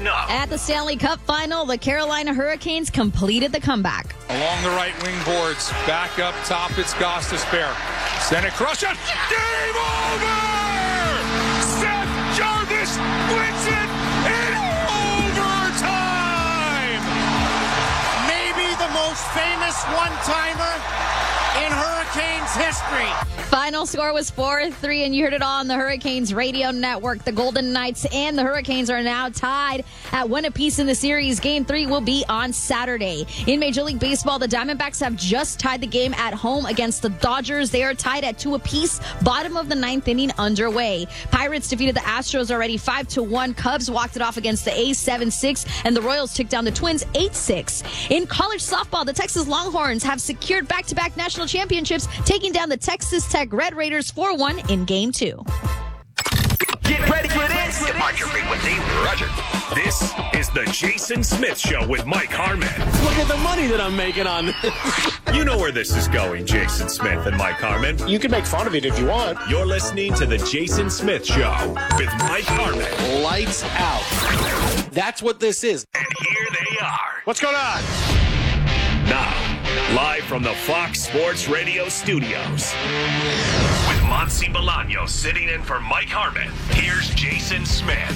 enough. At the Stanley Cup final, the Carolina Hurricanes completed the comeback. Along the right wing boards, back up top, it's Gostisbehere. Send it, crush it, game over! Seth Jarvis wins it in overtime! Maybe the most famous one-timer in Hurricanes history. Final score was 4-3, and you heard it all on the Hurricanes radio network. The Golden Knights and the Hurricanes are now tied at 1 apiece in the series. Game 3 will be on Saturday. In Major League Baseball, the Diamondbacks have just tied the game at home against the Dodgers. They are tied at 2 apiece, bottom of the 9th inning underway. Pirates defeated the Astros already 5-1. Cubs walked it off against the A's 7-6, and the Royals took down the Twins 8-6. In college softball, the Texas Longhorns have secured back-to-back national championships, taking down the Texas Tech Red Raiders 4-1 in Game 2. Get ready for this. Depart your frequency, Roger. This is the Jason Smith Show with Mike Harmon. Look at the money that I'm making on this. You know where this is going, Jason Smith and Mike Harmon. You can make fun of it if you want. You're listening to the Jason Smith Show with Mike Harmon. Lights out. That's what this is. And here they are. What's going on? Now, live from the Fox Sports Radio studios. With Monsi Bolaños sitting in for Mike Harmon, here's Jason Smith.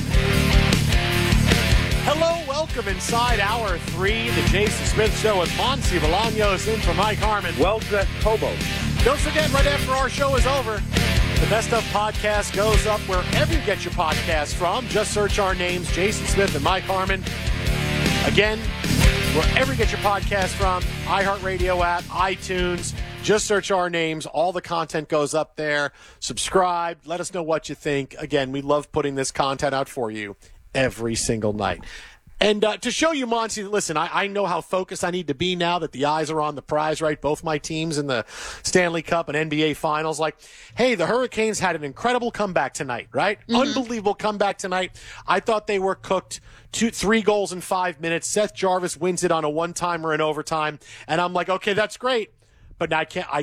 Hello, welcome inside Hour 3, the Jason Smith Show with Monsi Bolaños in for Mike Harmon. Well-dressed hobo. Don't forget, right after our show is over, the Best Of podcast goes up wherever you get your podcasts from. Just search our names, Jason Smith and Mike Harmon. Again, wherever you get your podcast from, iHeartRadio app, iTunes, just search our names. All the content goes up there. Subscribe. Let us know what you think. Again, we love putting this content out for you every single night. And to show you, Monty, listen, I know how focused I need to be now that the eyes are on the prize, right? Both my teams in the Stanley Cup and NBA Finals. Like, hey, the Hurricanes had an incredible comeback tonight, right? Mm-hmm. Unbelievable comeback tonight. I thought they were cooked. 3 goals in 5 minutes. Seth Jarvis wins it on a one-timer in overtime. And I'm like, okay, that's great. But now I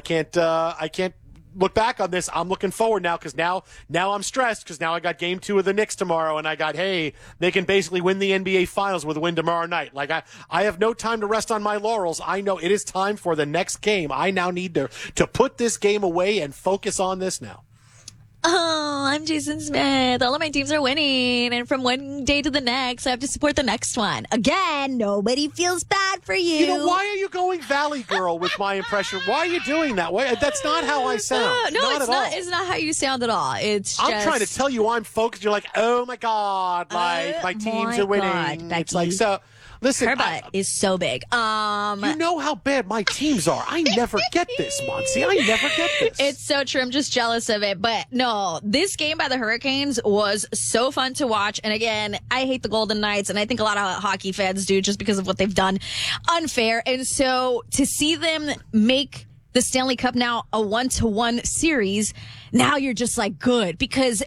can't look back on this. I'm looking forward now because now I'm stressed because now I got Game 2 of the Knicks tomorrow, and I got, hey, they can basically win the NBA Finals with a win tomorrow night. Like I have no time to rest on my laurels. I know it is time for the next game. I now need to put this game away and focus on this now. Oh, I'm Jason Smith. All of my teams are winning, and from one day to the next, I have to support the next one. Again, nobody feels bad for you. You know, why are you going Valley Girl with my impression? Why are you doing that? That's not how I sound. No, not it's at not. all. It's not how you sound at all. I'm trying to tell you I'm focused. You're like, oh my God, like my teams are winning. God, it's like, so listen. Her butt is so big. You know how bad my teams are. I never get this, Monty. I never get this. It's so true. I'm just jealous of it. But no, this game by the Hurricanes was so fun to watch. And again, I hate the Golden Knights, and I think a lot of hockey fans do just because of what they've done unfair. And so to see them make the Stanley Cup now a 1-1 series, now you're just like, good. Because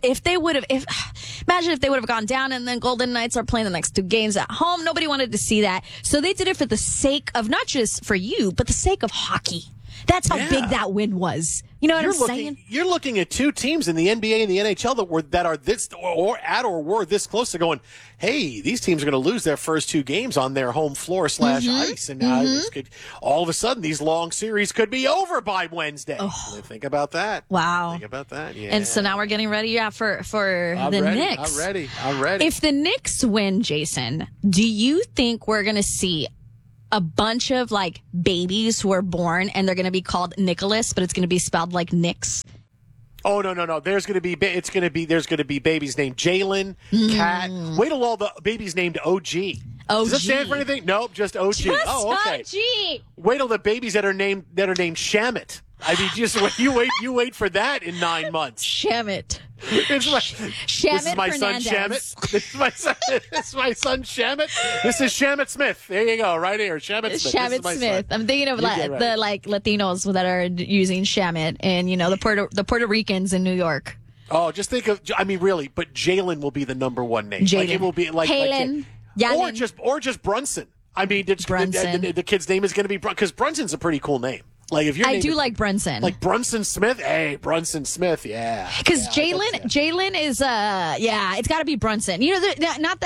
imagine if they would have gone down and then Golden Knights are playing the next 2 games at home. Nobody wanted to see that. So they did it for the sake of, not just for you, but the sake of hockey. That's how big that win was. You know what I'm saying? You're looking at 2 teams in the NBA and the NHL that are this or were this close to going, hey, these teams are going to lose their first 2 games on their home floor / ice. And now all of a sudden, these long series could be over by Wednesday. Oh. Think about that. Wow. Think about that. Yeah. And so now we're getting ready for the Knicks. I'm ready. If the Knicks win, Jason, do you think we're going to see a bunch of like babies who are born and they're going to be called Nicholas, but it's going to be spelled like Knicks? Oh, no. There's going to be babies named Jalen, Kat. Wait till all the babies named OG. Does that stand for anything? Nope, just OG. Just okay. OG. Wait till the babies that are named Shamit. I mean, just you wait for that in 9 months. Shamit. This is my son Shamit. This is my son Shamit. This is Shamit Smith. There you go, right here, Shamit Smith. Shamit Smith. I'm thinking of the Latinos that are using Shamit, and the Puerto Ricans in New York. Oh, just think of. I mean, really, but Jalen will be the number 1 name. Jalen. Like it will be like Halen. Or just Brunson. I mean, Brunson. The kid's name is going to be because Brunson's a pretty cool name. Like if I do like Brunson. Like Brunson Smith. Hey, Brunson Smith. Yeah. Because Jalen is it's got to be Brunson. You know, not that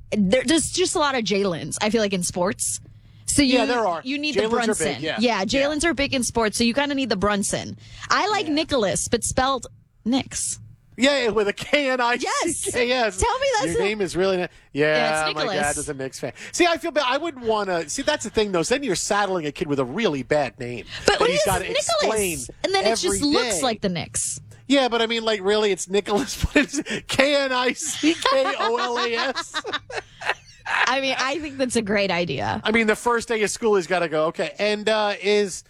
there's just a lot of Jalen's, I feel like, in sports. So there are. You need Jalen's the Brunson. are big, yeah. Jalen's are big in sports, so you kind of need the Brunson. I like Nicholas, but spelled Nix. Yeah, with a K-N-I-C-K-S. Yes. Tell me that's Your name is really... Yeah, it's my Nicholas. dad was a Knicks fan. See, I feel bad. I wouldn't want to... See, that's the thing, though. Then you're saddling a kid with a really bad name. But that what he's is got to explain Nicholas? And then it just every looks day. like the Knicks. Yeah, but I mean, like, really, it's Nicholas. What is it? K-N-I-C-K-O-L-A-S? I mean, I think that's a great idea. I mean, the first day of school, he's got to go, okay. And is...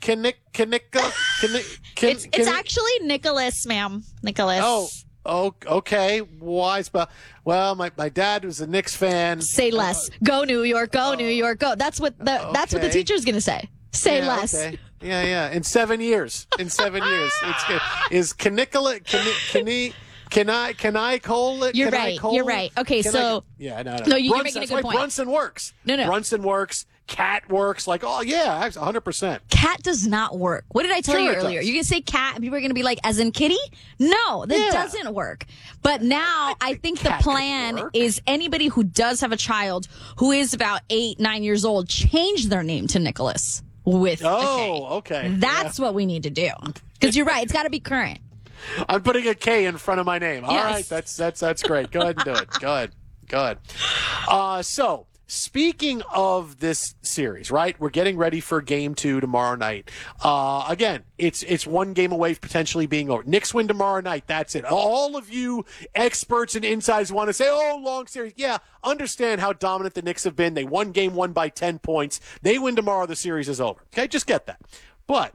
It's actually Nicholas, ma'am. Nicholas. Oh, okay. Why spell? Well, my dad was a Knicks fan. Say less. Go New York. Go New York. Go. That's what the teacher's gonna say. Say less. Okay. Yeah. In 7 years. It's good. Is Canicola? Can I call it? You're right. You're right. Okay, No, you're making a good point. Brunson works. No. Brunson works. Cat works. Like, oh yeah, 100%. Cat does not work. What did I tell you earlier? You're going to say cat and people are going to be like, as in kitty? No, that doesn't work. But now I think the plan is anybody who does have a child who is about 8, 9 years old, change their name to Nicholas with a K. Okay. That's what we need to do. Because you're right. It's got to be current. I'm putting a K in front of my name. All Yes. right, that's great. Go ahead and do it. Go ahead. So, speaking of this series, right? We're getting ready for Game 2 tomorrow night. Again, it's one game away from potentially being over. Knicks win tomorrow night. That's it. All of you experts and insiders want to say, "Oh, long series." Yeah, understand how dominant the Knicks have been. They won Game 1 by 10 points. They win tomorrow. The series is over. Okay, just get that. But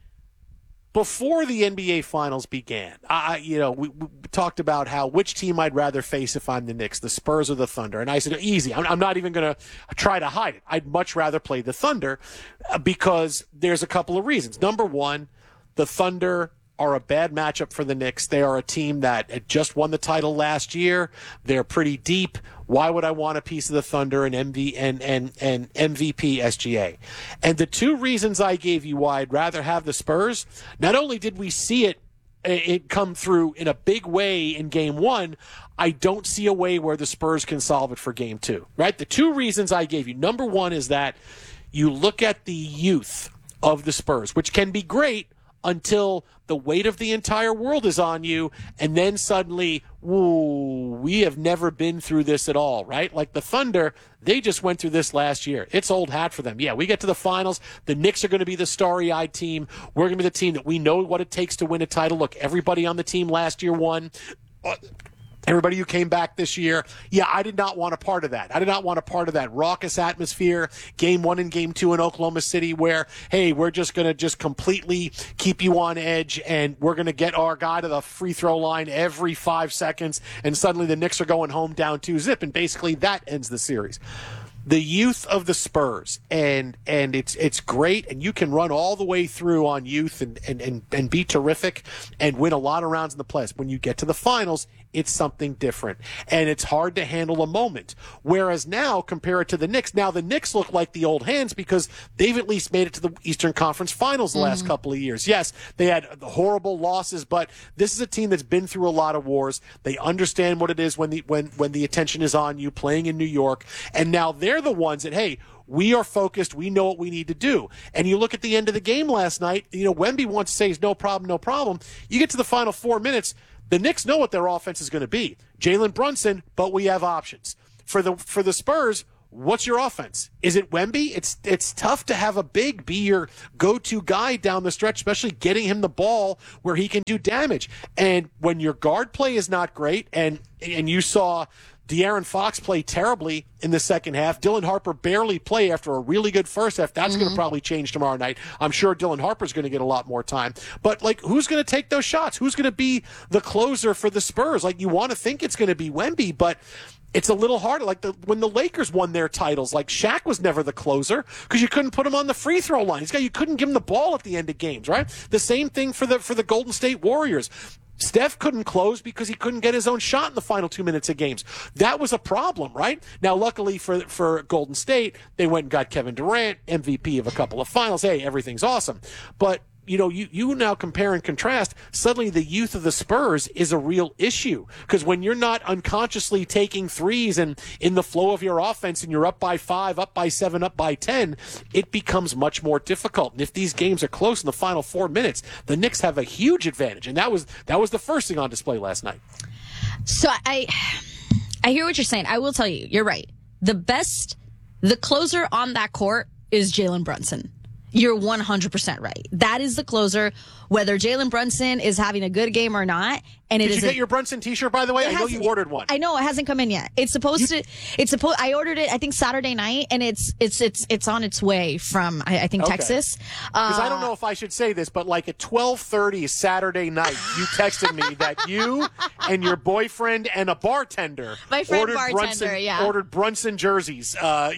before the NBA Finals began, we talked about which team I'd rather face if I'm the Knicks, the Spurs or the Thunder. And I said, easy. I'm not even going to try to hide it. I'd much rather play the Thunder because there's a couple of reasons. Number one, the Thunder are a bad matchup for the Knicks. They are a team that had just won the title last year. They're pretty deep. Why would I want a piece of the Thunder and MVP SGA? And the two reasons I gave you why I'd rather have the Spurs, not only did we see it come through in a big way in Game 1, I don't see a way where the Spurs can solve it for Game 2, right? The two reasons I gave you. Number one is that you look at the youth of the Spurs, which can be great until the weight of the entire world is on you, and then suddenly, we have never been through this at all, right? Like the Thunder, they just went through this last year. It's old hat for them. Yeah, we get to the finals. The Knicks are going to be the starry-eyed team. We're going to be the team that we know what it takes to win a title. Look, everybody on the team last year won. Everybody who came back this year, I did not want a part of that. I did not want a part of that raucous atmosphere, Game 1 and Game 2 in Oklahoma City where, hey, we're just going to just completely keep you on edge and we're going to get our guy to the free throw line every 5 seconds and suddenly the Knicks are going home down 2-0 and basically that ends the series. The youth of the Spurs, and it's great, and you can run all the way through on youth and be terrific and win a lot of rounds in the playoffs. When you get to the finals, it's something different, and it's hard to handle a moment. Whereas now, compare it to the Knicks. Now the Knicks look like the old hands because they've at least made it to the Eastern Conference Finals the last couple of years. Yes, they had horrible losses, but this is a team that's been through a lot of wars. They understand what it is when the attention is on you, playing in New York, and now they're the ones that, hey, we are focused. We know what we need to do. And you look at the end of the game last night, Wemby wants to say no problem, no problem. You get to the final 4 minutes, the Knicks know what their offense is going to be. Jalen Brunson, but we have options. For the Spurs, what's your offense? Is it Wemby? It's tough to have a big be your go-to guy down the stretch, especially getting him the ball where he can do damage. And when your guard play is not great, and you saw De'Aaron Fox play terribly in the second half. Dylan Harper barely play after a really good first half. That's going to probably change tomorrow night. I'm sure Dylan Harper's going to get a lot more time. But, who's going to take those shots? Who's going to be the closer for the Spurs? You want to think it's going to be Wemby, but it's a little harder. When the Lakers won their titles, Shaq was never the closer because you couldn't put him on the free throw line. You couldn't give him the ball at the end of games, right? The same thing for the Golden State Warriors. Steph couldn't close because he couldn't get his own shot in the final 2 minutes of games. That was a problem, right? Now, luckily for Golden State, they went and got Kevin Durant, MVP of a couple of finals. Hey, everything's awesome. But you now compare and contrast, suddenly the youth of the Spurs is a real issue. Because when you're not unconsciously taking threes and in the flow of your offense and you're up by 5, up by 7, up by 10, it becomes much more difficult. And if these games are close in the final 4 minutes, the Knicks have a huge advantage. And that was the first thing on display last night. So I hear what you're saying. I will tell you, you're right. The closer on that court is Jalen Brunson. You're 100% right. That is the closer, whether Jalen Brunson is having a good game or not. And Did you get your Brunson t-shirt, by the way? I know you ordered one. I know it hasn't come in yet. I ordered it, I think Saturday night, and it's on its way from, I think, Texas. Because I don't know if I should say this, but like at 12:30 Saturday night, you texted me that you and your boyfriend and a bartender ordered Brunson jerseys,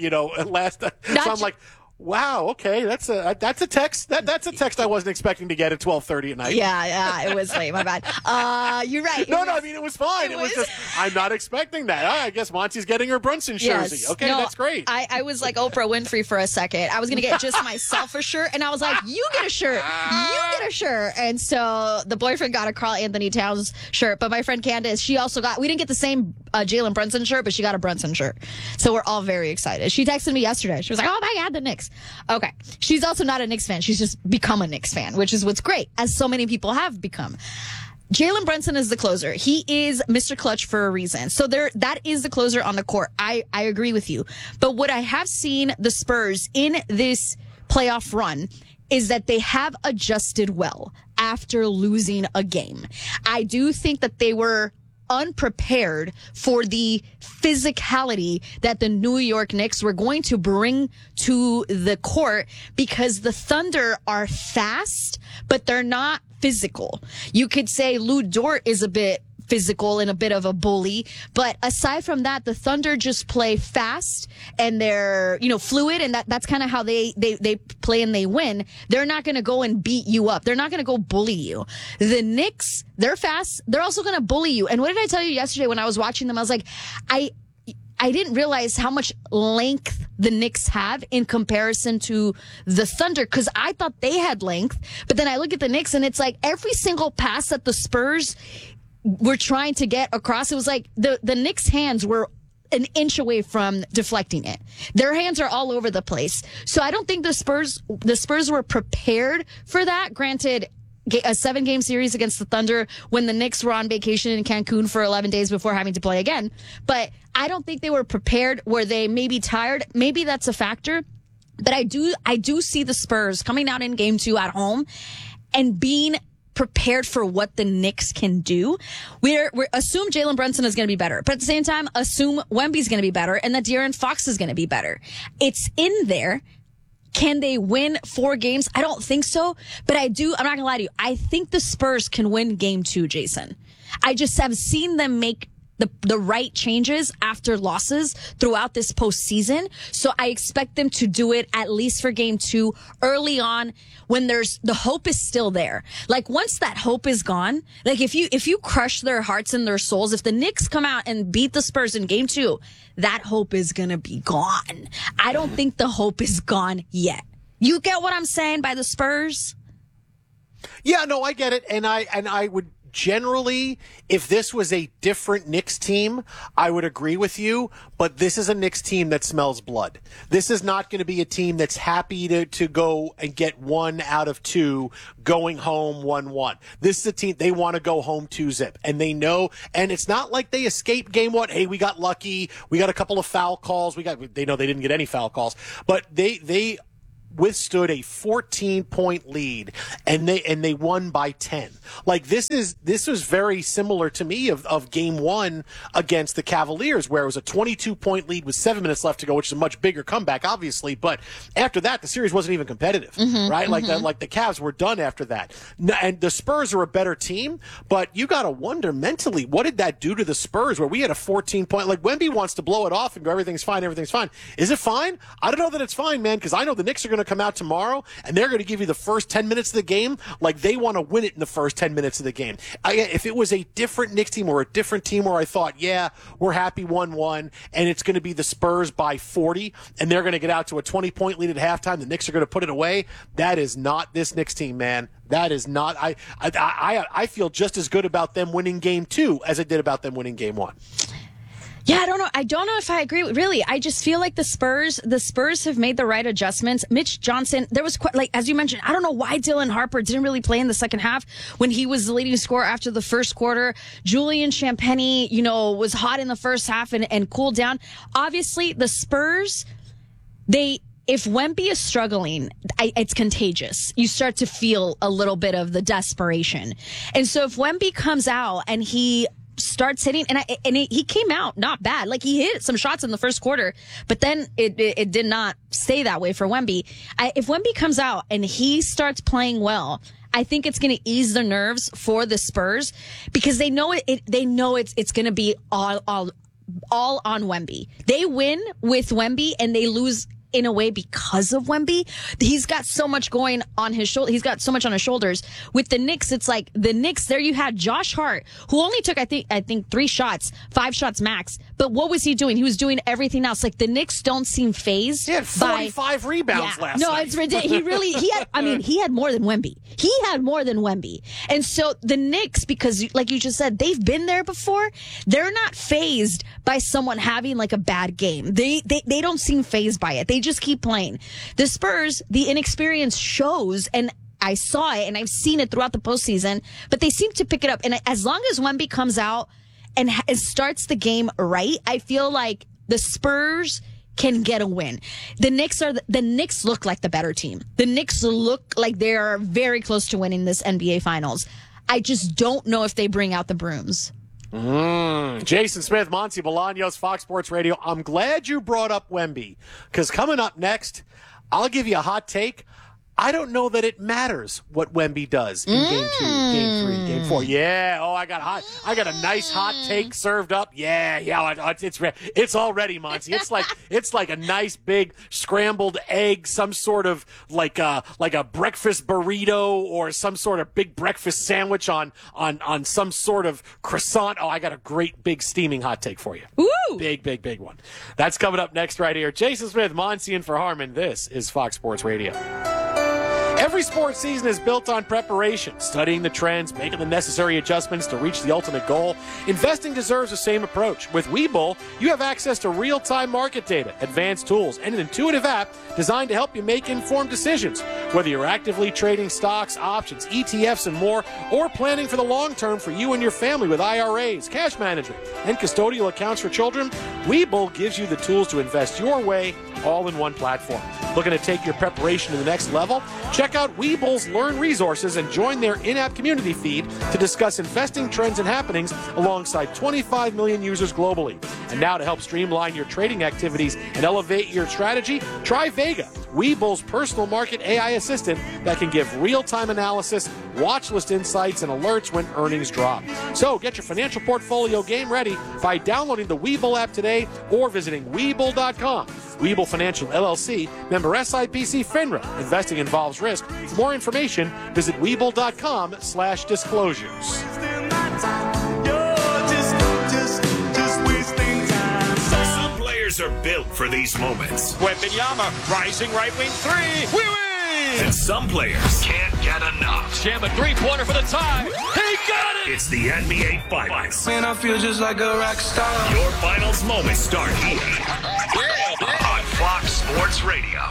last. So I'm like, wow, okay, that's a text. That's a text I wasn't expecting to get at 12:30 at night. Yeah, it was late. My bad. You're right. It was fine. It was just, I'm not expecting that. I guess Monty's getting her Brunson jersey. Yes. Okay, that's great. I was like Oprah Winfrey for a second. I was going to get just myself a shirt, and I was like, you get a shirt. You get a shirt. And so the boyfriend got a Karl Anthony Towns shirt, but my friend Candace, she also we didn't get the same Jalen Brunson shirt, but she got a Brunson shirt. So we're all very excited. She texted me yesterday. She was like, oh my God, the Knicks. Okay. She's also not a Knicks fan. She's just become a Knicks fan, which is what's great, as so many people have become. Jalen Brunson is the closer. He is Mr. Clutch for a reason. So that is the closer on the court. I agree with you. But what I have seen the Spurs in this playoff run is that they have adjusted well after losing a game. I do think that they were unprepared for the physicality that the New York Knicks were going to bring to the court, because the Thunder are fast, but they're not physical. You could say Lou Dort is a bit physical and a bit of a bully, but aside from that, the Thunder just play fast and they're, fluid, and that's kind of how they play and they win. They're not going to go and beat you up. They're not going to go bully you. The Knicks, they're fast. They're also going to bully you. And what did I tell you yesterday when I was watching them? I was like, I didn't realize how much length the Knicks have in comparison to the Thunder, because I thought they had length, but then I look at the Knicks and it's like every single pass that the Spurs were trying to get across, it was like the Knicks' hands were an inch away from deflecting it. Their hands are all over the place. So I don't think the Spurs were prepared for that. Granted, a 7-game series against the Thunder when the Knicks were on vacation in Cancun for 11 days before having to play again. But I don't think they were prepared. Were they maybe tired? Maybe that's a factor. But I do see the Spurs coming out in game 2 at home and being prepared for what the Knicks can do. We assume Jalen Brunson is going to be better, but at the same time, assume Wemby's going to be better and that De'Aaron Fox is going to be better. It's in there. Can they win 4 games? I don't think so, but I'm not going to lie to you. I think the Spurs can win game 2, Jason. I just have seen them make the right changes after losses throughout this postseason. So I expect them to do it at least for game 2 early on, when the hope is still there. Like once that hope is gone, like if you crush their hearts and their souls, if the Knicks come out and beat the Spurs in game 2, that hope is going to be gone. I don't think the hope is gone yet. You get what I'm saying by the Spurs? Yeah, no, I get it. And I would generally, if this was a different Knicks team, I would agree with you, but this is a Knicks team that smells blood. This is not going to be a team that's happy to go and get 1 out of 2 going home 1-1. This is a team, they want to go home 2-zip, and they know, and it's not like they escaped game 1. Hey, we got lucky. We got a couple of foul calls. They know they didn't get any foul calls, but they withstood a 14-point lead and they won by 10. Like this was very similar to me of game 1 against the Cavaliers, where it was a 22-point lead with 7 minutes left to go, which is a much bigger comeback, obviously. But after that, the series wasn't even competitive, right? Like the Cavs were done after that. And the Spurs are a better team, but you got to wonder mentally, what did that do to the Spurs, where we had a 14-point, like Wemby wants to blow it off and go, everything's fine. Is it fine? I don't know that it's fine, man, because I know the Knicks are going to come out tomorrow, and they're going to give you the first 10 minutes of the game like they want to win it in the first 10 minutes of the game. If it was a different Knicks team or a different team where I thought, yeah, we're happy 1-1, and it's going to be the Spurs by 40, and they're going to get out to a 20-point lead at halftime, the Knicks are going to put it away, that is not this Knicks team, man. That is not. I feel just as good about them winning game 2 as I did about them winning game 1. Yeah, I don't know if I agree. Really, I just feel like the Spurs have made the right adjustments. Mitch Johnson, there was as you mentioned, I don't know why Dylan Harper didn't really play in the second half when he was the leading scorer after the first quarter. Julian Champagnie, was hot in the first half and cooled down. Obviously, the Spurs, if Wemby is struggling, it's contagious. You start to feel a little bit of the desperation. And so if Wemby comes out and he starts hitting, and he came out not bad. Like, he hit some shots in the first quarter, but then it did not stay that way for Wemby. If Wemby comes out and he starts playing well, I think it's going to ease the nerves for the Spurs because they know it's going to be all on Wemby. They win with Wemby and they lose in a way because of Wemby. He's got so much going on his shoulder. He's got so much on his shoulders. With the Knicks, it's like the Knicks, there you had Josh Hart, who only took, I think 3 shots, 5 shots max. But what was he doing? He was doing everything else. Like, the Knicks don't seem phased. He had 45 rebounds last night. No, it's ridiculous. He had more than Wemby. He had more than Wemby. And so the Knicks, because like you just said, they've been there before. They're not phased by someone having like a bad game. They don't seem phased by it. They just keep playing. The Spurs, the inexperience shows, and I saw it and I've seen it throughout the postseason, but they seem to pick it up. And as long as Wemby comes out and starts the game right, I feel like the Spurs can get a win. The Knicks look like the better team. The Knicks look like they are very close to winning this NBA Finals. I just don't know if they bring out the brooms. Jason Smith, Monty Bolaños, Fox Sports Radio. I'm glad you brought up Wemby, because coming up next, I'll give you a hot take. I don't know that it matters what Wemby does in game 2, game 3, game 4. Yeah, I got a nice hot take served up. Yeah, it's all ready, Monty. It's like a nice big scrambled egg, some sort of like a breakfast burrito or some sort of big breakfast sandwich on some sort of croissant. Oh, I got a great big steaming hot take for you. Ooh. Big one. That's coming up next right here. Jason Smith, Monty in for Harmon. This is Fox Sports Radio. Every sports season is built on preparation, studying the trends, making the necessary adjustments to reach the ultimate goal. Investing deserves the same approach. With Webull, you have access to real-time market data, advanced tools, and an intuitive app designed to help you make informed decisions. Whether you're actively trading stocks, options, ETFs, and more, or planning for the long term for you and your family with IRAs, cash management, and custodial accounts for children, Webull gives you the tools to invest your way, all in one platform. Looking to take your preparation to the next level? Check out Webull's Learn resources and join their in-app community feed to discuss investing trends and happenings alongside 25 million users globally. And now, to help streamline your trading activities and elevate your strategy, try Vega, Webull's personal market AI assistant that can give real-time analysis, watch list insights, and alerts when earnings drop. So get your financial portfolio game ready by downloading the Webull app today or visiting Webull.com. Webull Financial LLC, member SIPC FINRA. Investing involves risk. For more information, visit Webull.com/disclosures. Some players are built for these moments. Wembanyama, rising right wing 3. We win! And some players can't get enough. Jam a three-pointer for the tie. He got it! It's the NBA Finals. Man, I feel just like a rock star. Your finals moments start here on Fox Sports Radio.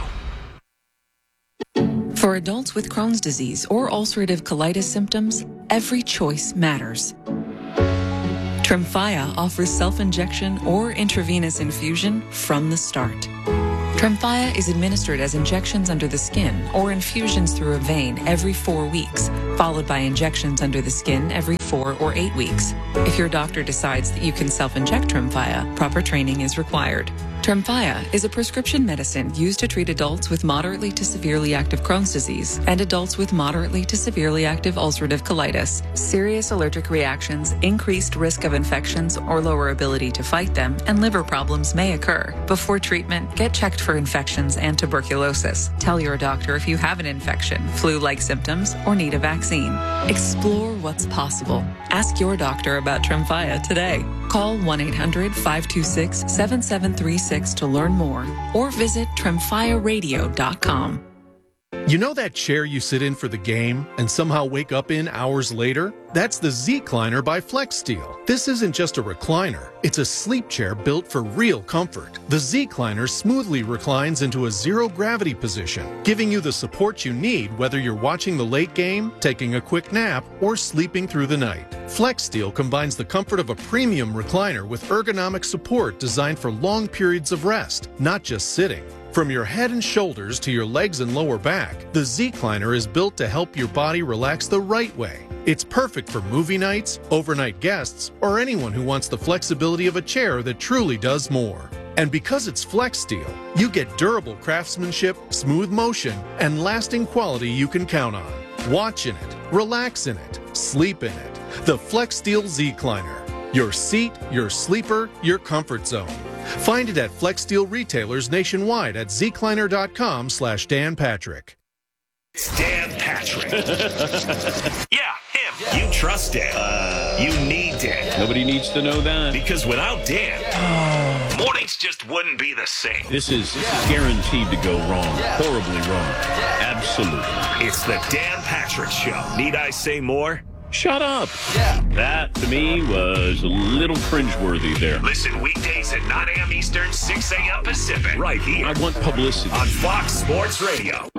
For adults with Crohn's disease or ulcerative colitis symptoms, every choice matters. Tremfya offers self-injection or intravenous infusion from the start. Tremfya is administered as injections under the skin or infusions through a vein every 4 weeks, followed by injections under the skin every 4 or 8 weeks. If your doctor decides that you can self-inject Tremfya, proper training is required. Tremfya is a prescription medicine used to treat adults with moderately to severely active Crohn's disease and adults with moderately to severely active ulcerative colitis. Serious allergic reactions, increased risk of infections or lower ability to fight them, and liver problems may occur. Before treatment, get checked for infections and tuberculosis. Tell your doctor if you have an infection, flu-like symptoms, or need a vaccine. Explore what's possible. Ask your doctor about Tremfya today. Call 1-800-526-7736 to learn more or visit TremfyaRadio.com. You know that chair you sit in for the game and somehow wake up in hours later? That's the Z-Cliner by FlexSteel. This isn't just a recliner. It's a sleep chair built for real comfort. The Z-Cliner smoothly reclines into a zero-gravity position, giving you the support you need whether you're watching the late game, taking a quick nap, or sleeping through the night. FlexSteel combines the comfort of a premium recliner with ergonomic support designed for long periods of rest, not just sitting. From your head and shoulders to your legs and lower back, the Z-Cliner is built to help your body relax the right way. It's perfect for movie nights, overnight guests, or anyone who wants the flexibility of a chair that truly does more. And because it's FlexSteel, you get durable craftsmanship, smooth motion, and lasting quality you can count on. Watch in it, relax in it, sleep in it. The FlexSteel Z-Cliner. Your seat, your sleeper, your comfort zone. Find it at FlexSteel retailers nationwide at zcliner.com/Dan Patrick. It's Dan Patrick. Yeah, him. You trust Dan. You need Dan. Nobody needs to know that. Because without Dan, mornings just wouldn't be the same. This is guaranteed to go wrong. Horribly wrong. Absolutely. It's the Dan Patrick Show. Need I say more? Shut up. That, to me, was a little cringeworthy there. Listen weekdays at 9 a.m. Eastern, 6 a.m. Pacific. Right here. I want publicity. On Fox Sports Radio.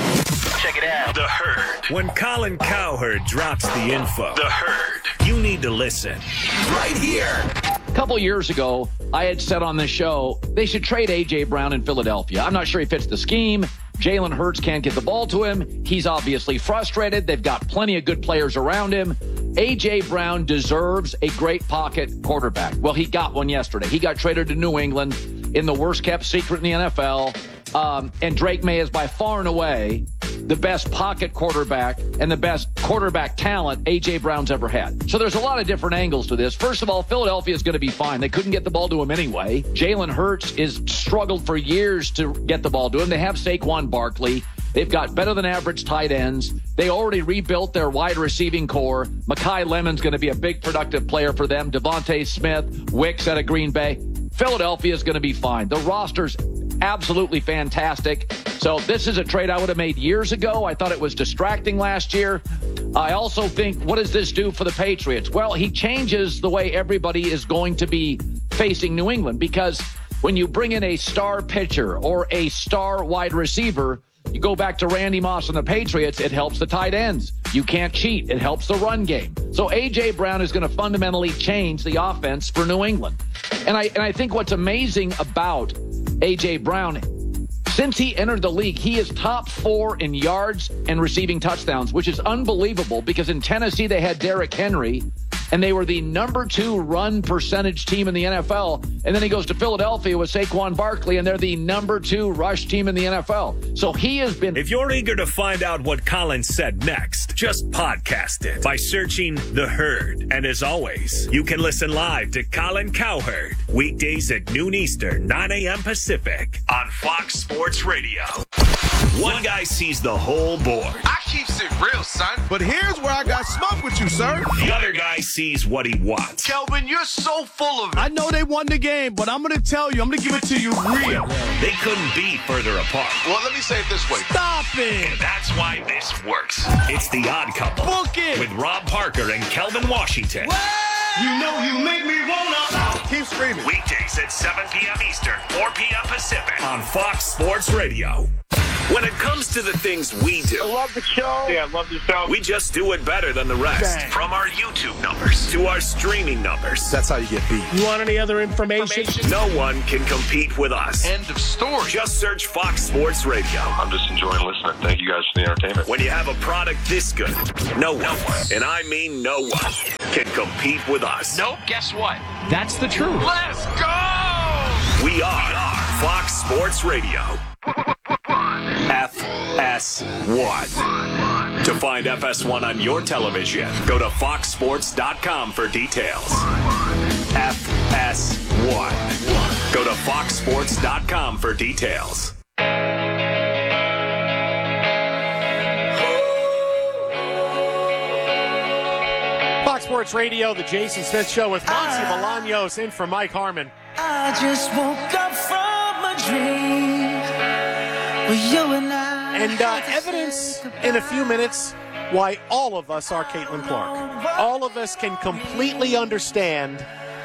Check it out. The Herd. When Colin Cowherd drops the info. The Herd. You need to listen. Right here. A couple years ago, I had said on this show, they should trade A.J. Brown in Philadelphia. I'm not sure he fits the scheme. Jalen Hurts can't get the ball to him. He's obviously frustrated. They've got plenty of good players around him. A.J. Brown deserves a great pocket quarterback. Well, he got one yesterday. He got traded to New England in the worst-kept secret in the NFL. And Drake May is by far and away the best pocket quarterback and the best quarterback talent A.J. Brown's ever had. So there's a lot of different angles to this. First of all, Philadelphia is going to be fine. They couldn't get the ball to him anyway. Jalen Hurts is struggled for years to get the ball to him. They have Saquon Barkley. They've got better than average tight ends. They already rebuilt their wide receiving core. Mekhi Lemon's going to be a big productive player for them. Devontae Smith, Wicks out of Green Bay. Philadelphia is going to be fine. The roster's absolutely fantastic. So this is a trade I would have made years ago. I thought it was distracting last year. I also think, what does this do for the Patriots? Well, he changes the way everybody is going to be facing New England, because when you bring in a star pitcher or a star wide receiver, you go back to Randy Moss and the Patriots, it helps the tight ends. You can't cheat. It helps the run game. So A.J. Brown is going to fundamentally change the offense for New England. And I think what's amazing about A.J. Brown, since he entered the league, he is top 4 in yards and receiving touchdowns, which is unbelievable, because in Tennessee they had Derrick Henry, and they were the number 2 run percentage team in the NFL. And then he goes to Philadelphia with Saquon Barkley, and they're the number 2 rush team in the NFL. So he has been... If you're eager to find out what Colin said next, just podcast it by searching The Herd. And as always, you can listen live to Colin Cowherd weekdays at noon Eastern, 9 a.m. Pacific on Fox Sports Radio. One guy sees the whole board. I keeps it real, son. But here's where I got smoke with you, sir. The other guy sees what he wants. Kelvin, you're so full of it. I know they won the game, but I'm going to tell you, I'm going to give it to you real. They couldn't be further apart. Well, let me say it this way. Stop it. And that's why this works. It's The Odd Couple. Book it. With Rob Parker and Kelvin Washington. You know you make me wanna. Keep screaming. Weekdays at 7 p.m. Eastern, 4 p.m. Pacific on Fox Sports Radio. When it comes to the things we do, I love the show. Yeah, I love the show. We just do it better than the rest. Dang. From our YouTube numbers to our streaming numbers. That's how you get beat. You want any other information? No one can compete with us. End of story. Just search Fox Sports Radio. I'm just enjoying listening. Thank you guys for the entertainment. When you have a product this good, no one, and I mean no one, can compete with us. Nope, guess what? That's the truth. Let's go! We are Sports Radio. FS1. To find FS1 on your television, go to foxsports.com for details. FS1. Go to foxsports.com for details. Fox Sports Radio, the Jason Smith Show with Monty Bolaños in for Mike Harmon. I just woke up from a dream with you and I. And evidence in a few minutes why all of us are Caitlin Clark. All of us can completely understand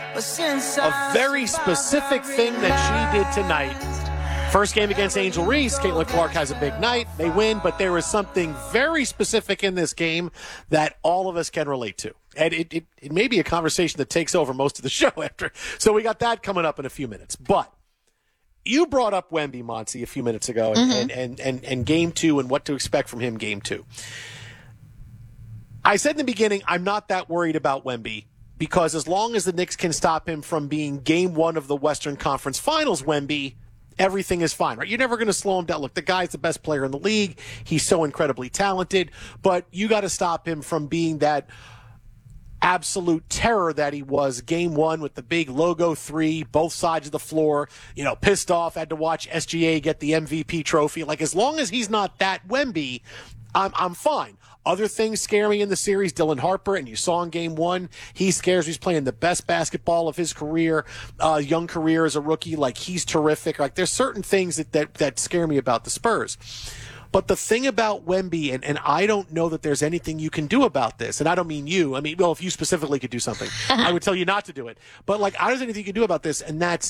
a very specific thing that she did tonight. First game against Angel Reese, Caitlin Clark has a big night. They win, but there is something very specific in this game that all of us can relate to. And it may be a conversation that takes over most of the show after. So we got that coming up in a few minutes. But you brought up Wemby, Monty, a few minutes ago, and game two and what to expect from him game two. I said in the beginning, I'm not that worried about Wemby because as long as the Knicks can stop him from being game one of the Western Conference Finals Wemby, everything is fine, right? You're never going to slow him down. Look, the guy's the best player in the league. He's so incredibly talented, but you got to stop him from being that absolute terror that he was game one with the big logo 3, both sides of the floor, pissed off, had to watch SGA get the MVP trophy. Like, as long as he's not that Wemby, I'm fine. Other things scare me in the series. Dylan Harper, and you saw in game one, he scares me. He's playing the best basketball of his career, young career as a rookie. Like, he's terrific. Like, there's certain things that scare me about the Spurs. But the thing about Wemby, and I don't know that there's anything you can do about this, and I don't mean you. I mean, well, if you specifically could do something, I would tell you not to do it. But, like, I don't think anything you can do about this, and that's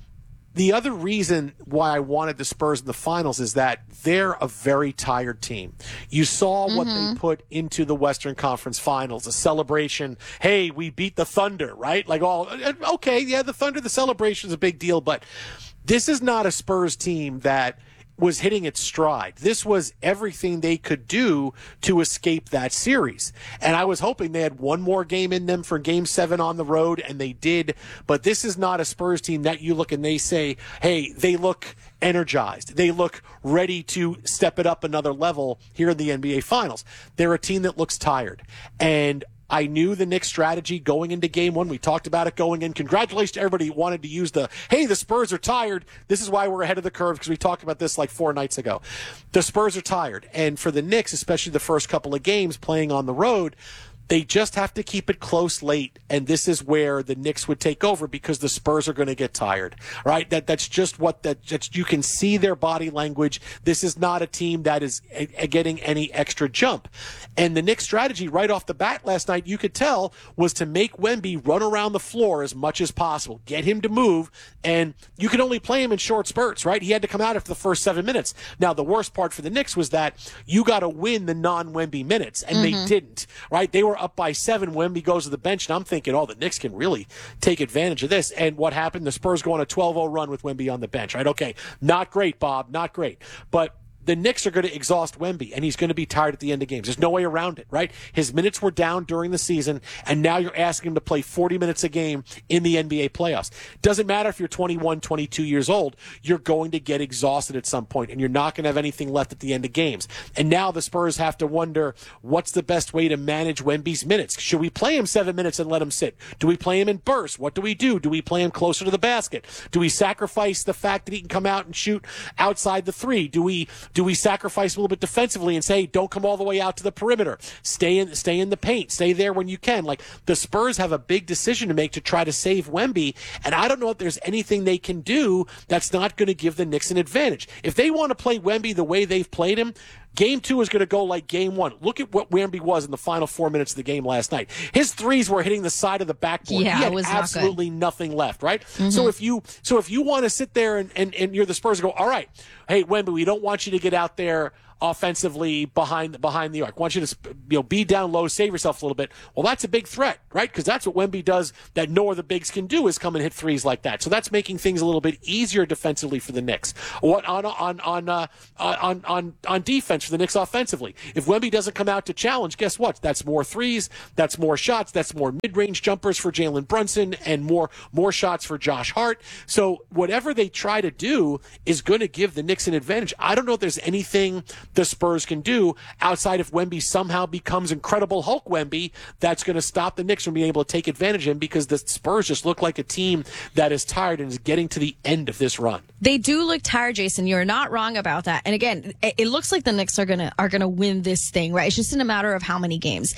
the other reason why I wanted the Spurs in the finals is that they're a very tired team. You saw what they put into the Western Conference Finals, a celebration. Hey, we beat the Thunder, right? Like, okay, yeah, the Thunder, the celebration's a big deal, but this is not a Spurs team that was hitting its stride. This was everything they could do to escape that series. And I was hoping they had one more game in them for game 7 on the road, and they did. But this is not a Spurs team that you look and they say, hey, they look energized. They look ready to step it up another level here in the NBA Finals. They're a team that looks tired. And I knew the Knicks strategy going into game 1. We talked about it going in. Congratulations to everybody who wanted to use hey, the Spurs are tired. This is why we're ahead of the curve, because we talked about this like 4 nights ago. The Spurs are tired. And for the Knicks, especially the first couple of games playing on the road, they just have to keep it close late, and this is where the Knicks would take over because the Spurs are going to get tired, right? That's just you can see their body language. This is not a team that is getting any extra jump. And the Knicks strategy right off the bat last night, you could tell, was to make Wemby run around the floor as much as possible, get him to move, and you could only play him in short spurts, right? He had to come out after the first 7 minutes. Now, the worst part for the Knicks was that you got to win the non-Wemby minutes, and they didn't, right? They were up by 7. Wemby goes to the bench, and I'm thinking, the Knicks can really take advantage of this. And what happened? The Spurs go on a 12-0 run with Wemby on the bench, right? Okay, not great, Bob, not great. But the Knicks are going to exhaust Wemby, and he's going to be tired at the end of games. There's no way around it, right? His minutes were down during the season, and now you're asking him to play 40 minutes a game in the NBA playoffs. Doesn't matter if you're 21, 22 years old, you're going to get exhausted at some point, and you're not going to have anything left at the end of games. And now the Spurs have to wonder, what's the best way to manage Wemby's minutes? Should we play him 7 minutes and let him sit? Do we play him in bursts? What do we do? Do we play him closer to the basket? Do we sacrifice the fact that he can come out and shoot outside the 3? Do we sacrifice a little bit defensively and say, don't come all the way out to the perimeter. Stay in the paint. Stay there when you can. Like, the Spurs have a big decision to make to try to save Wemby, and I don't know if there's anything they can do that's not going to give the Knicks an advantage. If they want to play Wemby the way they've played him, Game 2 is going to go like Game 1. Look at what Wemby was in the final 4 minutes of the game last night. His threes were hitting the side of the backboard. Yeah, he had it was absolutely nothing left, right? So if you want to sit there and you're the Spurs and go, all right, hey, Wemby, we don't want you to get out there offensively behind the arc. I want you to be down low, save yourself a little bit. Well, that's a big threat, right? Because that's what Wemby does that no other bigs can do, is come and hit threes like that. So that's making things a little bit easier defensively for the Knicks. What on defense for the Knicks offensively? If Wemby doesn't come out to challenge, guess what? That's more threes, that's more shots, that's more mid-range jumpers for Jalen Brunson, and more shots for Josh Hart. So whatever they try to do is going to give the Knicks an advantage. I don't know if there's anything the Spurs can do outside if Wemby somehow becomes Incredible Hulk Wemby that's going to stop the Knicks from being able to take advantage of him, because the Spurs just look like a team that is tired and is getting to the end of this run. They do look tired, Jason. You're not wrong about that. And again, it looks like the Knicks are gonna win this thing, right? It's just in a matter of how many games.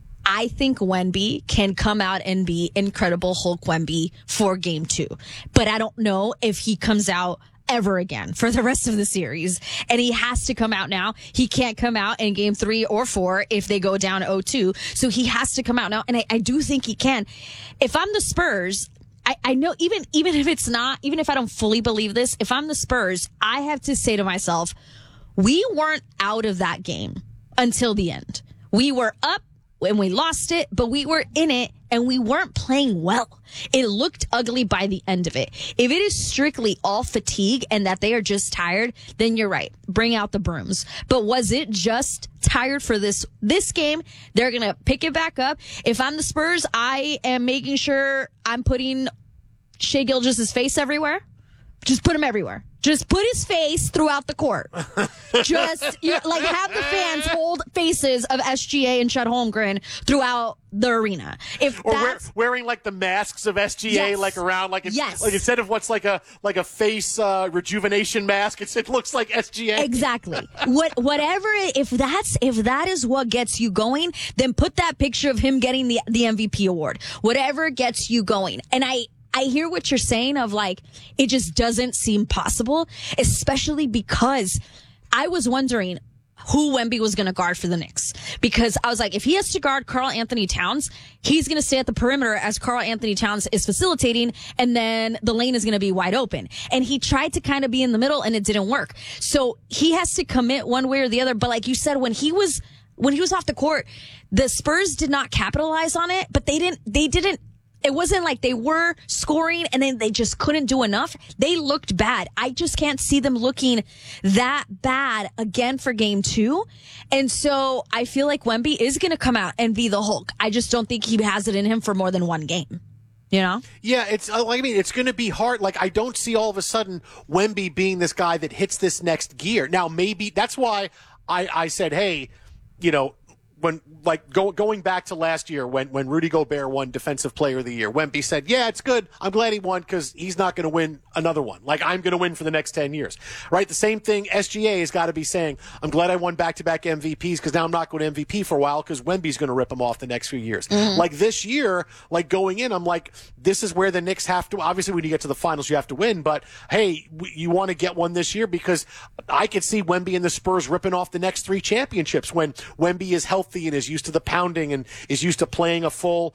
I think Wemby can come out and be Incredible Hulk Wemby for game 2. But I don't know if he comes out ever again for the rest of the series. And he has to come out now. He can't come out in game 3 or 4 if they go down 0-2. So he has to come out now. And I do think he can. If I'm the Spurs, I know even if I don't fully believe this, if I'm the Spurs, I have to say to myself, we weren't out of that game until the end. We were up and we lost it, but we were in it and we weren't playing well. It looked ugly by the end of it. If it is strictly all fatigue and that they are just tired, then you're right. Bring out the brooms. But was it just tired for this game? They're going to pick it back up. If I'm the Spurs, I am making sure I'm putting Shai Gilgeous' face everywhere. Just put him everywhere. Just put his face throughout the court. Just have the fans hold faces of SGA and Chet Holmgren throughout the arena. Wearing like the masks of SGA, yes. Like around, like instead of what's like a face rejuvenation mask, it looks like SGA. Exactly. Whatever. If that is what gets you going, then put that picture of him getting the MVP award. Whatever gets you going. And I hear what you're saying of like, it just doesn't seem possible, especially because I was wondering who Wemby was going to guard for the Knicks. Because I was like, if he has to guard Karl Anthony Towns, he's going to stay at the perimeter as Karl Anthony Towns is facilitating, and then the lane is going to be wide open. And he tried to kind of be in the middle and it didn't work. So he has to commit one way or the other. But like you said, when he was off the court, the Spurs did not capitalize on it, but they didn't. It wasn't like they were scoring and then they just couldn't do enough. They looked bad. I just can't see them looking that bad again for game 2. And so I feel like Wemby is going to come out and be the Hulk. I just don't think he has it in him for more than one game. You know? Yeah, it's going to be hard. Like, I don't see all of a sudden Wemby being this guy that hits this next gear. Now, maybe that's why I said, hey, when going back to last year when Rudy Gobert won Defensive Player of the Year, Wemby said, yeah, it's good. I'm glad he won because he's not going to win another one. Like, I'm going to win for the next 10 years. Right? The same thing SGA has got to be saying, I'm glad I won back-to-back MVPs because now I'm not going to MVP for a while because Wemby's going to rip him off the next few years. Mm-hmm. Like this year, like going in, I'm like, this is where the Knicks have to, obviously when you get to the finals, you have to win, but hey, you want to get one this year because I could see Wemby and the Spurs ripping off the next 3 championships when Wemby is healthy and is used to the pounding and is used to playing a full,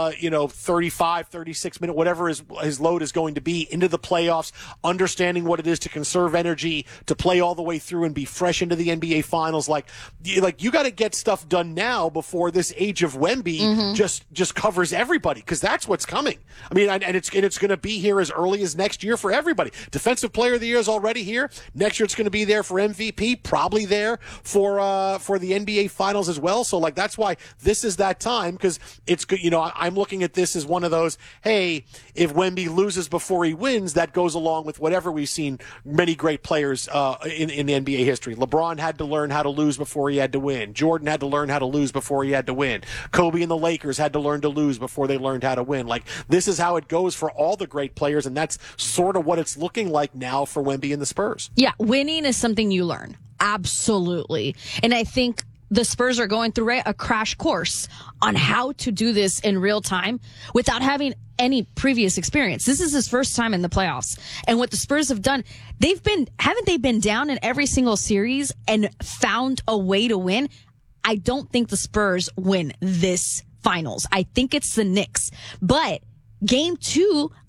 35, 36 minute, whatever his load is going to be into the playoffs, understanding what it is to conserve energy, to play all the way through and be fresh into the NBA finals. Like you got to get stuff done now before this age of Wemby just covers everybody, because that's what's coming. I mean, and it's going to be here as early as next year for everybody. Defensive Player of the Year is already here. Next year it's going to be there for MVP, probably there for the NBA finals as well. So like, that's why this is that time, because it's good. I'm looking at this as one of those, hey, if Wemby loses before he wins, that goes along with whatever we've seen many great players in the NBA history. LeBron had to learn how to lose before he had to win. Jordan had to learn how to lose before he had to win. Kobe and the Lakers had to learn to lose before they learned how to win. Like, this is how it goes for all the great players, and that's sort of what it's looking like now for Wemby and the Spurs. Yeah, winning is something you learn. Absolutely. And I think the Spurs are going through a crash course on how to do this in real time without having any previous experience. This is his first time in the playoffs. And what the Spurs have done, haven't they been down in every single series and found a way to win? I don't think the Spurs win this finals. I think it's the Knicks. But game 2,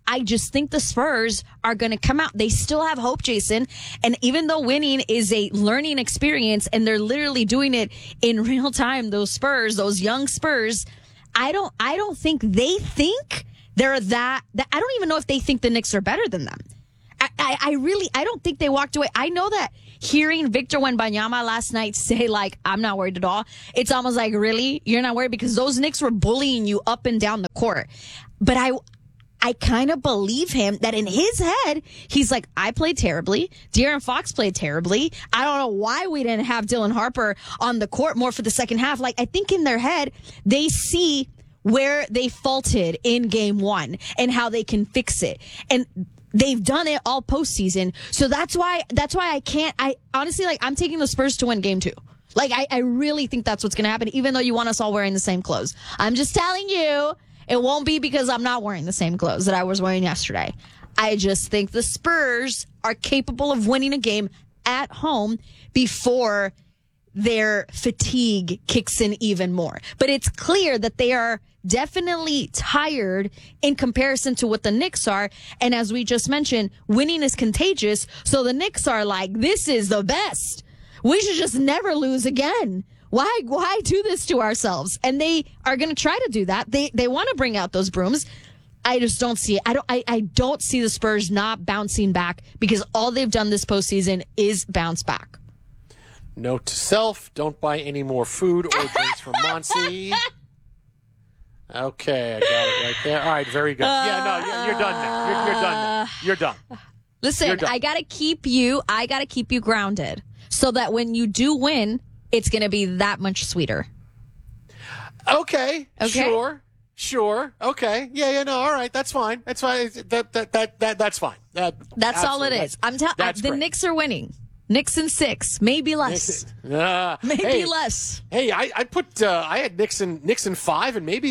I just think the Spurs are going to come out. They still have hope, Jason. And even though winning is a learning experience and they're literally doing it in real time, those Spurs, those young Spurs, I don't think they think they're that I don't even know if they think the Knicks are better than them. I don't think they walked away. I know that hearing Victor Wembanyama last night say, like, I'm not worried at all, it's almost like, really? You're not worried? Because those Knicks were bullying you up and down the court. But I kind of believe him that in his head, he's like, I played terribly. De'Aaron Fox played terribly. I don't know why we didn't have Dylan Harper on the court more for the second half. Like, I think in their head, they see where they faulted in game one and how they can fix it. And they've done it all postseason. So that's why I honestly, like, I'm taking the Spurs to win game 2. Like, I really think that's what's going to happen, even though you want us all wearing the same clothes. I'm just telling you, it won't be because I'm not wearing the same clothes that I was wearing yesterday. I just think the Spurs are capable of winning a game at home before their fatigue kicks in even more. But it's clear that they are definitely tired in comparison to what the Knicks are. And as we just mentioned, winning is contagious. So the Knicks are like, this is the best. We should just never lose again. Why do this to ourselves? And they are going to try to do that. They want to bring out those brooms. I just don't see it. I don't see the Spurs not bouncing back because all they've done this postseason is bounce back. Note to self, don't buy any more food or drinks from Monsi. Okay, I got it right there. All right, very good. You're done now. You're done now. You're done. Listen, I got to keep you grounded so that when you do win, it's going to be that much sweeter. Okay. Sure. Okay. Yeah, no, all right. That's fine. That's fine. That's fine. That's all it is. I'm telling the Knicks are winning. Knicks in 6, maybe less. Maybe less. Hey, I put I had Knicks in 5, and maybe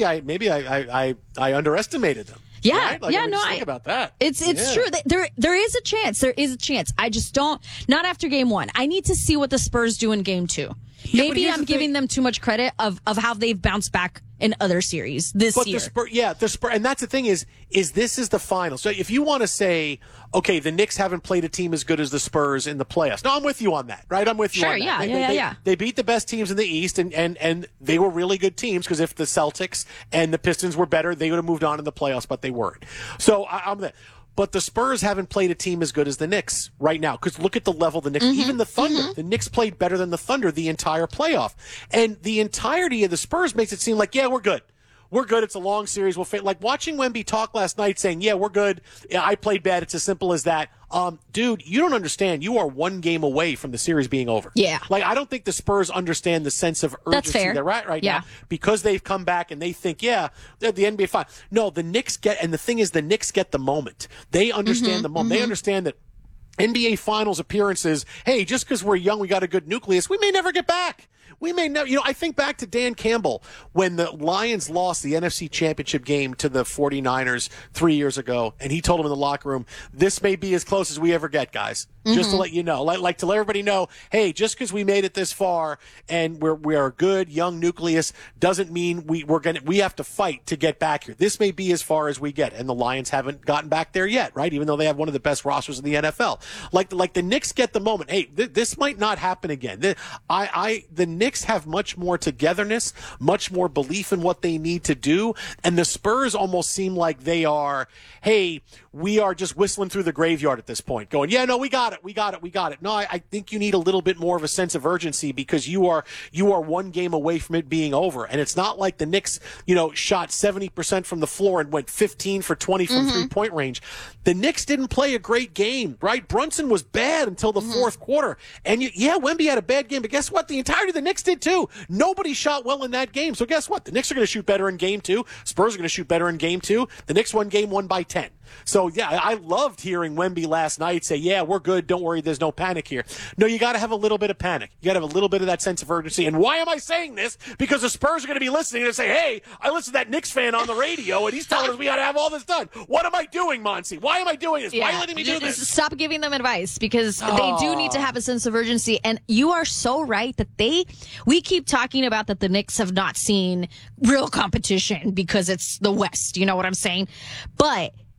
I underestimated them. Yeah, right? Like, think about that. It's true. There is a chance. There is a chance. I just don't. Not after game 1. I need to see what the Spurs do in game 2. Maybe I'm giving them too much credit of how they've bounced back in other series this year. The Spurs, and that's the thing is this is the final. So if you want to say, okay, the Knicks haven't played a team as good as the Spurs in the playoffs. No, I'm with you on that, right? I'm with you on that. Yeah. They beat the best teams in the East, and they were really good teams because if the Celtics and the Pistons were better, they would have moved on in the playoffs, but they weren't. So I'm that. But the Spurs haven't played a team as good as the Knicks right now. Because look at the level of the Knicks. Even the Thunder. The Knicks played better than the Thunder the entire playoff. And the entirety of the Spurs makes it seem like, yeah, we're good. We're good. It's a long series. Like watching Wemby talk last night saying, yeah, we're good. Yeah, I played bad. It's as simple as that. Dude, you don't understand. You are one game away from the series being over. Yeah. Like, I don't think the Spurs understand the sense of urgency they're at right now because they've come back and they think, yeah, they're the NBA final. No, the Knicks and the thing is, the Knicks get the moment. They understand the moment. They understand that NBA Finals appearances, hey, just because we're young, we got a good nucleus, we may never get back. We may never, I think back to Dan Campbell when the Lions lost the NFC Championship game to the 49ers 3 years ago, and he told them in the locker room, this may be as close as we ever get, guys. Just to let you know, like to let everybody know, hey, just because we made it this far and we are a good young nucleus doesn't mean we have to fight to get back here. This may be as far as we get, and the Lions haven't gotten back there yet, right? Even though they have one of the best rosters in the NFL. Like the Knicks get the moment. Hey, this might not happen again. The Knicks have much more togetherness, much more belief in what they need to do, and the Spurs almost seem like they are, hey, we are just whistling through the graveyard at this point, going, yeah, no, we got it. No, I think you need a little bit more of a sense of urgency because you are one game away from it being over. And it's not like the Knicks, shot 70% from the floor and went 15 for 20 from 3-point range. The Knicks didn't play a great game, right? Brunson was bad until the fourth quarter. And Wemby had a bad game, but guess what? The entirety of the Knicks did too. Nobody shot well in that game. So guess what? The Knicks are going to shoot better in game 2. Spurs are going to shoot better in game 2. The Knicks won game 1 by 10. So, yeah, I loved hearing Wemby last night say, yeah, we're good. Don't worry. There's no panic here. No, you got to have a little bit of panic. You got to have a little bit of that sense of urgency. And why am I saying this? Because the Spurs are going to be listening and say, hey, I listened to that Knicks fan on the radio, and he's telling us we got to have all this done. What am I doing, Monsi? Why am I doing this? Why are you letting me do this? Stop giving them advice because they do need to have a sense of urgency. And you are so right that we keep talking about that the Knicks have not seen real competition because it's the West. You know what I'm saying? But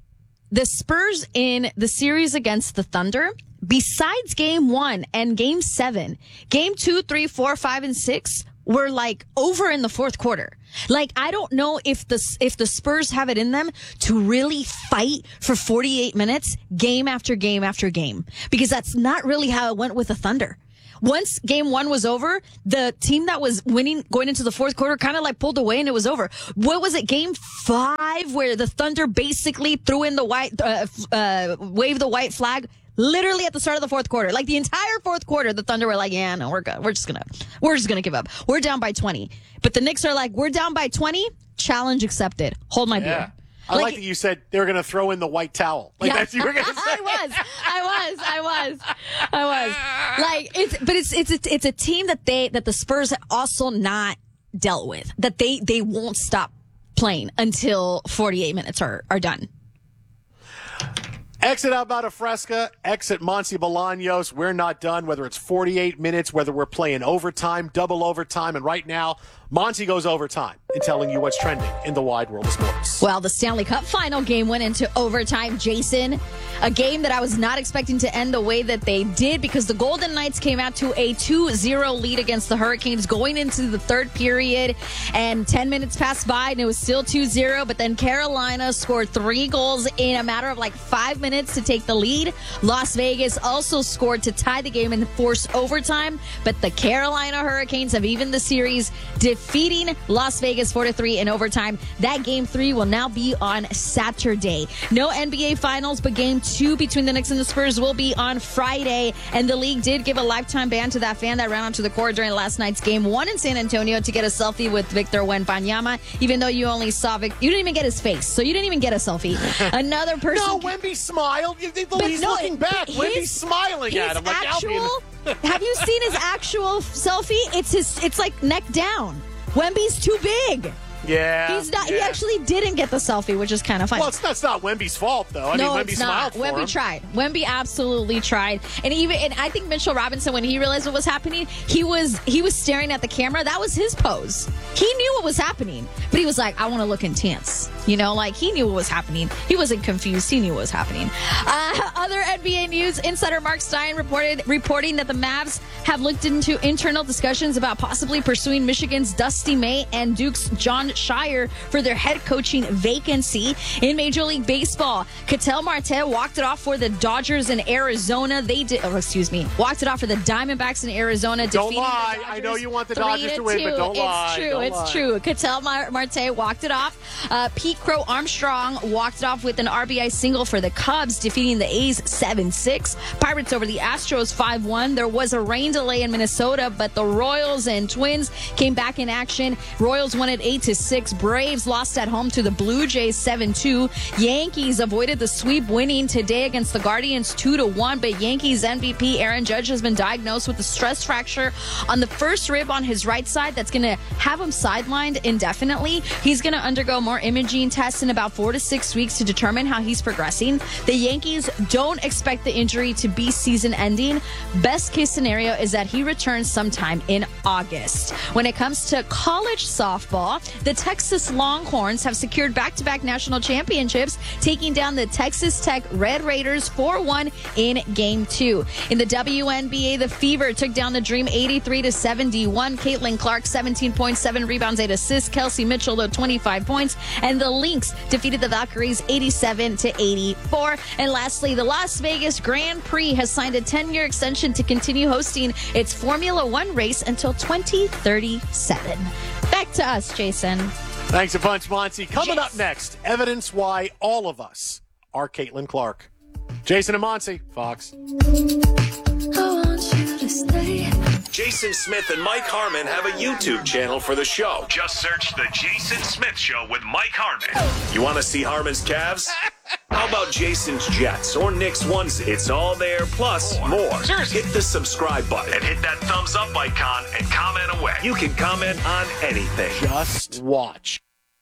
the Spurs in the series against the Thunder, besides game 1 and game 7, game 2, 3, 4, 5, and 6 were like over in the fourth quarter. Like, I don't know if the Spurs have it in them to really fight for 48 minutes, game after game after game, because that's not really how it went with the Thunder. Once game 1 was over, the team that was winning going into the fourth quarter kind of like pulled away and it was over. What was it? Game 5 where the Thunder basically threw in the waved the white flag literally at the start of the fourth quarter. Like the entire fourth quarter, the Thunder were like, yeah, no, we're good. We're just gonna give up. We're down by 20. But the Knicks are like, we're down by 20. Challenge accepted. Hold my beer. I like that you said they were going to throw in the white towel. Like that's what you were going to say. I was. Like it's a team that the Spurs also not dealt with. That they won't stop playing until 48 minutes are done. Exit Alberta Fresca, exit Monty Bolaños. We're not done, whether it's 48 minutes, whether we're playing overtime, double overtime, and right now, Monty goes overtime in telling you what's trending in the wide world of sports. Well, the Stanley Cup final game went into overtime, Jason. A game that I was not expecting to end the way that they did because the Golden Knights came out to a 2-0 lead against the Hurricanes going into the third period, and 10 minutes passed by and it was still 2-0, but then Carolina scored 3 goals in a matter of like 5 minutes to take the lead. Las Vegas also scored to tie the game and force overtime, but the Carolina Hurricanes have evened the series, defeating Las Vegas 4-3 in overtime. That game 3 will now be on Saturday. No NBA Finals, but game 2 between the Knicks and the Spurs will be on Friday. And the league did give a lifetime ban to that fan that ran onto the court during last night's game 1 in San Antonio to get a selfie with Victor Wembanyama, even though you only saw you didn't even get his face, so you didn't even get a selfie. Another person. No, Wemby smiled. He's looking back. Wemby's smiling at him. Like have you seen his actual selfie? It's like neck down. Wemby's too big. Yeah. He's not. Yeah. He actually didn't get the selfie, which is kind of funny. Well, that's not Wemby's fault, though. Wemby smiled for him. Wemby tried. Wemby absolutely tried. And I think Mitchell Robinson, when he realized what was happening, he was staring at the camera. That was his pose. He knew what was happening, but he was like, I want to look intense. You know, like he knew what was happening. He wasn't confused. He knew what was happening. Other NBA news, insider Mark Stein reporting that the Mavs have looked into internal discussions about possibly pursuing Michigan's Dusty May and Duke's John Shire for their head coaching vacancy. In Major League Baseball, Ketel Marte walked it off for the Dodgers in Arizona. Walked it off for the Diamondbacks in Arizona. Don't lie. I know you want the Dodgers to win, but don't lie. It's true. Ketel Marte walked it off. Pete Crow Armstrong walked it off with an RBI single for the Cubs, defeating the A's 7-6. Pirates over the Astros 5-1. There was a rain delay in Minnesota, but the Royals and Twins came back in action. Royals won at 8-6. Braves lost at home to the Blue Jays 7-2. Yankees avoided the sweep, winning today against the Guardians 2-1. But Yankees MVP Aaron Judge has been diagnosed with a stress fracture on the first rib on his right side that's going to have him sidelined indefinitely. He's going to undergo more imaging tests in about 4 to 6 weeks to determine how he's progressing. The Yankees don't expect the injury to be season ending. Best case scenario is that he returns sometime in August. When it comes to college softball, the Texas Longhorns have secured back-to-back national championships, taking down the Texas Tech Red Raiders 4-1 in Game 2. In the WNBA, the Fever took down the Dream 83-71. Caitlin Clark, 17.7 rebounds, 8 assists. Kelsey Mitchell, 25 points. And the Lynx defeated the Valkyries 87-84. And lastly, the Las Vegas Grand Prix has signed a 10-year extension to continue hosting its Formula One race until 2037. Back to us, Jason. Thanks a bunch, Monty. Coming up next, evidence why all of us are Caitlin Clark. Jason and Monty, Fox. I want you to stay. Jason Smith and Mike Harmon have a YouTube channel for the show. Just search The Jason Smith Show with Mike Harmon. You want to see Harmon's calves? How about Jason's Jets or Nick's onesie? It's all there, plus more. Seriously. Hit the subscribe button and hit that thumbs up icon and comment away. You can comment on anything. Just watch.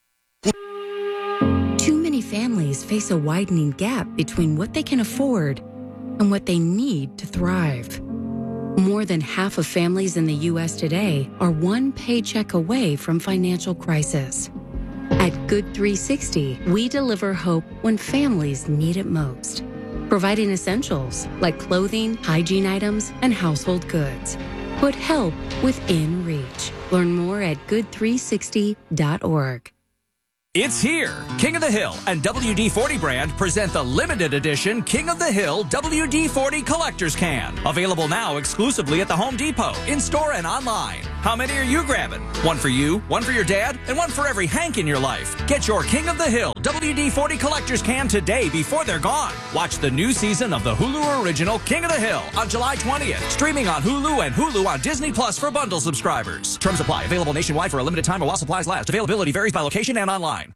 Too many families face a widening gap between what they can afford and what they need to thrive. More than half of families in the U.S. today are one paycheck away from financial crisis. At Good 360, we deliver hope when families need it most, providing essentials like clothing, hygiene items, and household goods. Put help within reach. Learn more at good360.org. It's here. King of the Hill and WD-40 brand present the limited edition King of the Hill WD-40 Collector's Can. Available now exclusively at the Home Depot, in-store and online. How many are you grabbing? One for you, one for your dad, and one for every Hank in your life. Get your King of the Hill WD-40 Collector's Can today before they're gone. Watch the new season of the Hulu original King of the Hill on July 20th. Streaming on Hulu and Hulu on Disney Plus for bundle subscribers. Terms apply. Available nationwide for a limited time or while supplies last. Availability varies by location and online.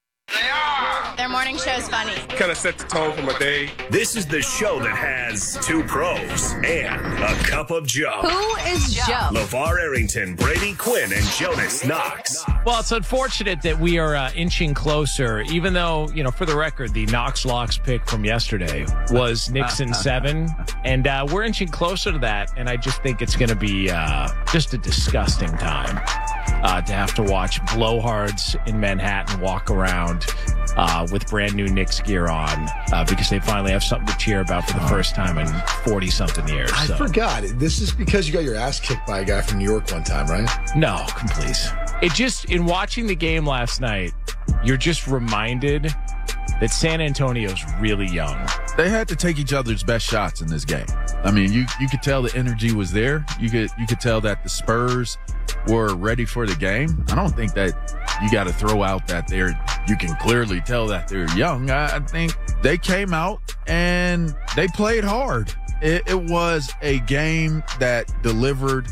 Their morning show is funny. Kind of set the tone for my day. This is the show that has two pros and a cup of Joe. Who is Joe? LeVar Arrington, Brady Quinn, and Jonas Knox. Well, it's unfortunate that we are inching closer, even though, for the record, the Knox Locks pick from yesterday was Nixon 7, and we're inching closer to that, and I just think it's going to be just a disgusting time to have to watch blowhards in Manhattan walk around with brand new Knicks gear on because they finally have something to cheer about for the first time in 40-something years. I forgot. This is because you got your ass kicked by a guy from New York one time, right? No, please. It just, in watching the game last night, you're just reminded that San Antonio's really young. They had to take each other's best shots in this game. I mean, you could tell the energy was there. You could tell that the Spurs were ready for the game. I don't think that you got to throw out that you can clearly tell that they're young. I think they came out and they played hard. It was a game that delivered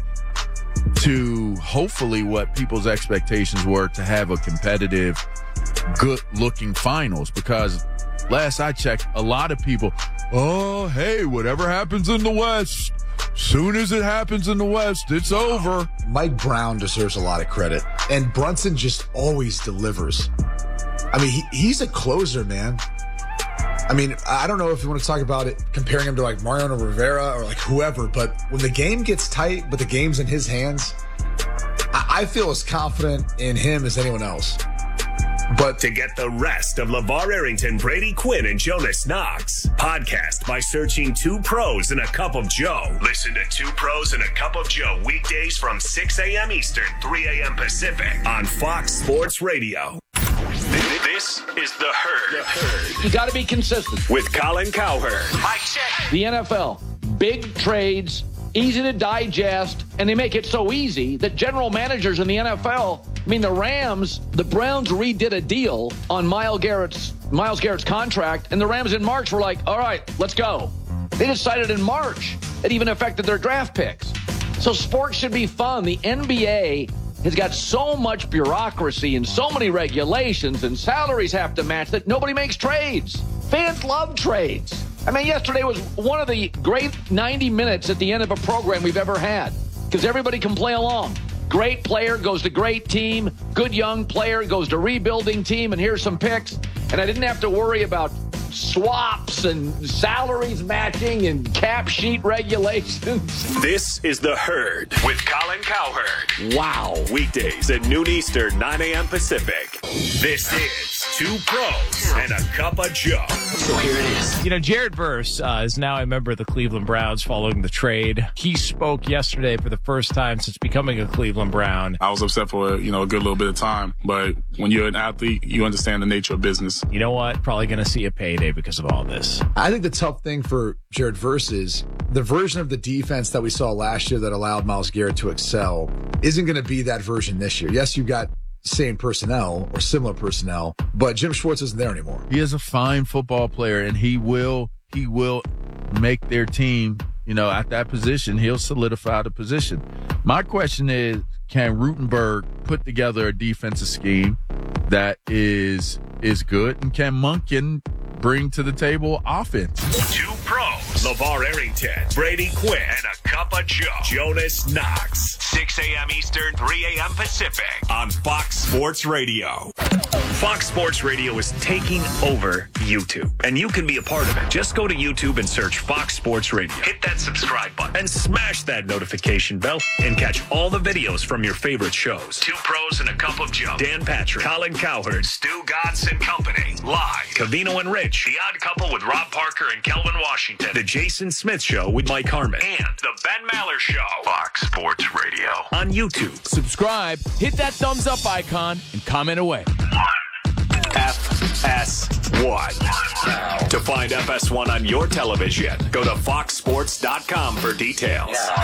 to hopefully what people's expectations were, to have a competitive, good-looking finals, because last I checked, a lot of people, oh, hey, whatever happens in the West, soon as it happens in the West, it's over. Mike Brown deserves a lot of credit, and Brunson just always delivers. I mean, he's a closer, man. I mean, I don't know if you want to talk about it, comparing him to like Mariano Rivera or like whoever, but when the game gets tight, but the game's in his hands, I feel as confident in him as anyone else. But to get the rest of LeVar Arrington, Brady Quinn, and Jonas Knox, podcast by searching Two Pros and a Cup of Joe. Listen to Two Pros and a Cup of Joe weekdays from 6 a.m. Eastern, 3 a.m. Pacific on Fox Sports Radio. This is The Herd. You got to be consistent. With Colin Cowherd. Mike check. The NFL, big trades, easy to digest, and they make it so easy that general managers in the NFL, the Rams, the Browns redid a deal on Myles Garrett's contract, and the Rams in March were like, all right, let's go. They decided in March. It even affected their draft picks. So sports should be fun. The NBA has got so much bureaucracy and so many regulations, and salaries have to match, that nobody makes trades. Fans love trades. Yesterday was one of the great 90 minutes at the end of a program we've ever had, because everybody can play along. Great player goes to great team. Good young player goes to rebuilding team, and here's some picks. And I didn't have to worry about swaps and salaries matching and cap sheet regulations. This is The Herd with Colin Cowherd. Wow. Weekdays at noon Eastern, 9 a.m. Pacific. This is Two Pros and a Cup of Joe. So here it is. Jared Verse is now a member of the Cleveland Browns following the trade. He spoke yesterday for the first time since becoming a Cleveland Brown. I was upset for a good little bit of time, but when you're an athlete, you understand the nature of business. You know what? Probably going to see a payday because of all this. I think the tough thing for Jared Verse is the version of the defense that we saw last year that allowed Myles Garrett to excel isn't going to be that version this year. Yes, you've got same personnel or similar personnel, but Jim Schwartz isn't there anymore. He is a fine football player, and he will make their team, at that position, he'll solidify the position. My question is, can Rutenberg put together a defensive scheme that is good, and can Monken bring to the table offense? Two Pros, LeVar Arrington, Brady Quinn, and a Cup of Joe. Jonas Knox. 6 a.m. Eastern, 3 a.m. Pacific on Fox Sports Radio. Fox Sports Radio is taking over YouTube, and you can be a part of it. Just go to YouTube and search Fox Sports Radio. Hit that subscribe button and smash that notification bell and catch all the videos from your favorite shows. Two Pros and a Cup of Joe, Dan Patrick, Colin Cowherd, Stu Gatz and Company, live, Covino and Rich, The Odd Couple with Rob Parker and Kelvin Washington, The Jason Smith Show with Mike Harmon, and The Ben Maller Show. Fox Sports Radio on YouTube. Subscribe, hit that thumbs up icon, and comment away. FS1. To find FS1 on your television, go to foxsports.com for details.